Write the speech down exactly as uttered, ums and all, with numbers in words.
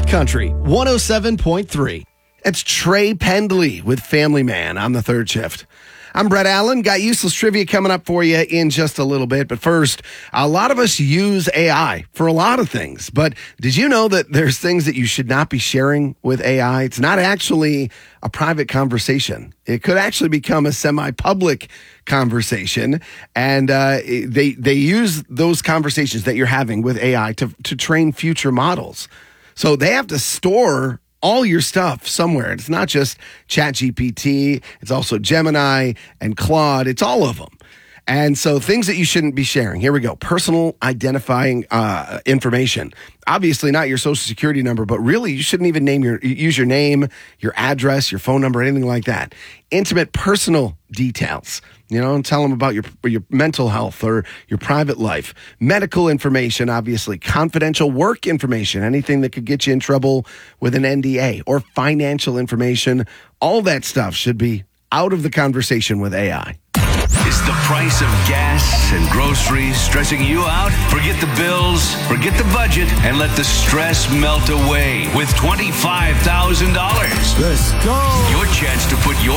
Country one oh seven point three. It's Trey Pendley with Family Man on the third shift. I'm Brett Allen. Got useless trivia coming up for you in just a little bit. But first, a lot of us use A I for a lot of things. But did you know that there's things that you should not be sharing with A I? It's not actually a private conversation. It could actually become a semi-public conversation. And uh, they they use those conversations that you're having with A I to, to train future models. So they have to store all your stuff somewhere. It's not just ChatGPT. It's also Gemini and Claude. It's all of them. And so things that you shouldn't be sharing. Here we go. Personal identifying uh, information. Obviously not your social security number, but really you shouldn't even name your use your name, your address, your phone number, anything like that. Intimate personal details. You know, and tell them about your your mental health or your private life. Medical information, obviously. Confidential work information, anything that could get you in trouble with an N D A, or financial information. All that stuff should be out of the conversation with A I. Is the price of gas and groceries stressing you out? Forget the bills, forget the budget, and let the stress melt away with twenty-five thousand dollars. Let's go. Your chance to put your